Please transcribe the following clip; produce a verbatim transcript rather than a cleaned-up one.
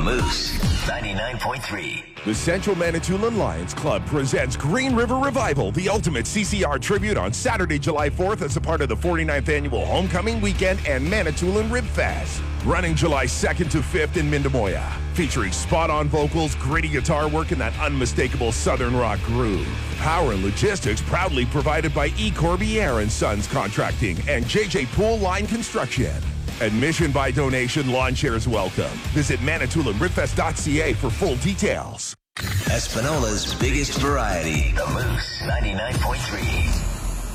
Moose ninety-nine point three. The Central Manitoulin Lions Club presents Green River Revival, the ultimate C C R tribute on Saturday, July fourth as a part of the forty-ninth Annual Homecoming Weekend and Manitoulin Rib Fest. Running July second to fifth in Mindemoya. Featuring spot-on vocals, gritty guitar work, and that unmistakable Southern rock groove. Power and logistics proudly provided by E. Corbière and Sons Contracting and J J Pool Line Construction. Admission by donation, lawn chairs welcome. Visit manitoulin rib fest dot c a for full details. Espanola's biggest variety. The Moose ninety-nine point three.